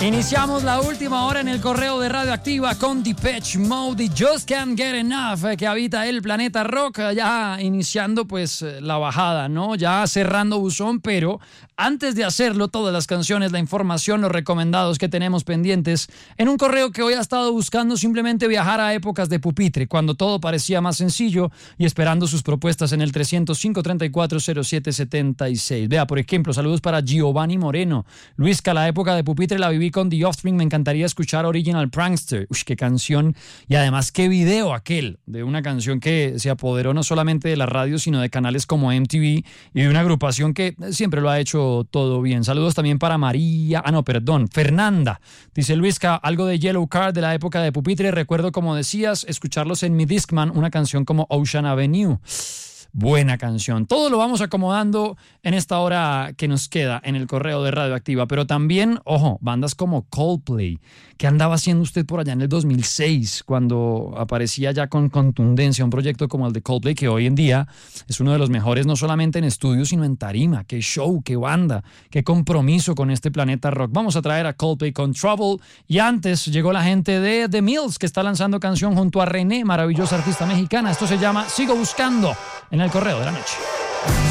Iniciamos la última hora en el correo de Radioactiva con Depeche Mode y Just Can't Get Enough, que habita el planeta rock, ya iniciando pues la bajada, ¿no? Ya cerrando buzón, pero antes de hacerlo, todas las canciones, la información, los recomendados que tenemos pendientes en un correo que hoy ha estado buscando simplemente viajar a épocas de pupitre, cuando todo parecía más sencillo, y esperando sus propuestas en el 305-3407-76. Vea, por ejemplo, saludos para Giovanni Moreno. Luisca, la época de pupitre la viví con The Offspring, me encantaría escuchar Original Prankster. Uy, qué canción, y además qué video aquel, de una canción que se apoderó no solamente de la radio, sino de canales como MTV, y de una agrupación que siempre lo ha hecho todo bien. Saludos también para Fernanda. Dice Luisca, algo de Yellow Card de la época de pupitre. Recuerdo, como decías, escucharlos en mi Discman, una canción como Ocean Avenue. Buena canción. Todo lo vamos acomodando en esta hora que nos queda en el correo de Radioactiva, pero también, ojo, bandas como Coldplay. ¿Qué andaba haciendo usted por allá en el 2006 cuando aparecía ya con contundencia un proyecto como el de Coldplay, que hoy en día es uno de los mejores no solamente en estudio sino en tarima? Qué show, qué banda, qué compromiso con este planeta rock. Vamos a traer a Coldplay con Trouble, y antes llegó la gente de The Mills, que está lanzando canción junto a René, maravillosa artista mexicana. Esto se llama Sigo Buscando en el correo de la noche.